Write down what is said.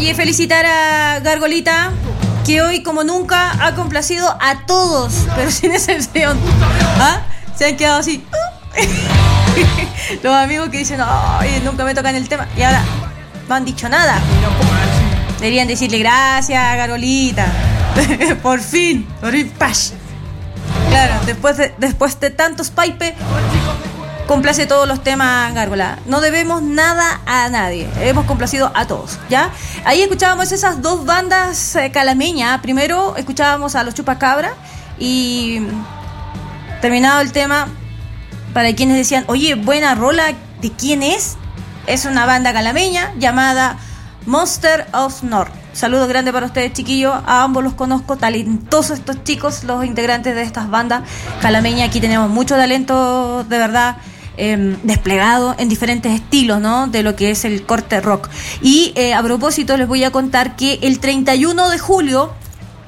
Oye, felicitar a Gargolita, que hoy como nunca ha complacido a todos, pero sin excepción. ¿Ah? Se han quedado así. Los amigos que dicen, ay, nunca me tocan el tema, y ahora no han dicho nada. Deberían decirle gracias, Gargolita. Por fin, pash. Claro, después de tantos pipes, complace todos los temas, Gárgola. No debemos nada a nadie. Hemos complacido a todos, ¿ya? Ahí escuchábamos esas dos bandas calameñas. Primero escuchábamos a los Chupacabra y terminado el tema, para quienes decían, oye, buena rola, ¿de quién es? Es una banda calameña llamada Monster of North. Saludos grandes para ustedes, chiquillos. A ambos los conozco, talentosos estos chicos, los integrantes de estas bandas calameñas. Aquí tenemos mucho talento, de verdad, desplegado en diferentes estilos, ¿no? De lo que es el corte rock. Y a propósito, les voy a contar que el 31 de julio